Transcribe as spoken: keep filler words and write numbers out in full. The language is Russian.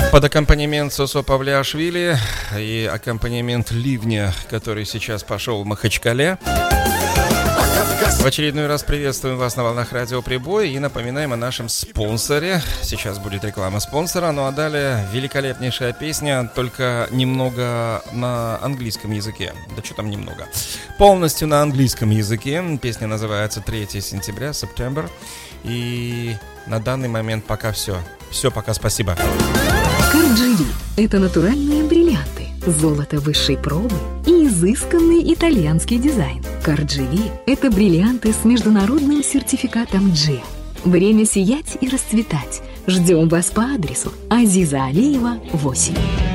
Под аккомпанемент Сосо Павлиашвили и аккомпанемент ливня, который сейчас пошел в Махачкале. В очередной раз приветствуем вас на волнах Радио Прибой и напоминаем о нашем спонсоре. Сейчас будет реклама спонсора, ну а далее великолепнейшая песня, только немного на английском языке. Да что там немного? Полностью на английском языке. Песня называется третьего сентября, September. И на данный момент пока все. Все, пока, спасибо. Кардживи – это натуральные бриллианты, золото высшей пробы и изысканный итальянский дизайн. Кардживи – это бриллианты с международным сертификатом джи. Время сиять и расцветать. Ждем вас по адресу Азиза Алиева, восемь.